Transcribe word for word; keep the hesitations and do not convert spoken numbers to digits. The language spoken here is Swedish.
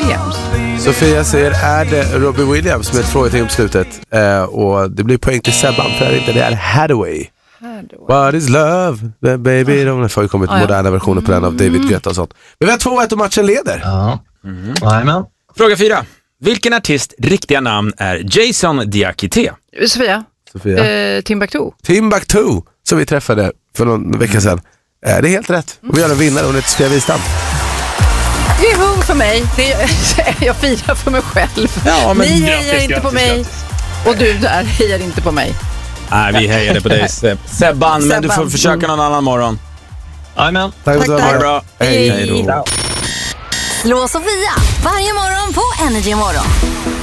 Williams. Sofia säger, är det Robbie Williams med ett frågetecken på slutet? Eh, och det blir poäng till Sebban, för det är inte, det är Hathaway. Hathaway. What is love? The baby. De har ju kommit ah, moderna ja. versioner på den av David Guetta och sånt. Men vi har två ett och matchen leder. Ja. Mm. Fråga fyra. Vilken artist riktiga namn är Jason Diakité? Sofia. Sofia. Eh, Timbuktu. Timbuktu, som vi träffade för någon vecka sedan. Eh, det är helt rätt. Och vi har en vinnare, hon heter Sofia Wistam. Juhu för mig. Det är, jag firar för mig själv. Ja, men ni hejar grattis, inte grattis, på mig. Grattis. Och du där hejar inte på mig. Nej, vi hejade på dig, Seb. Sebban, men du får försöka någon annan morgon. Amen. Tack för att du var bra. Hej. Hej då. Slå Sofia varje morgon på Energy Morgon.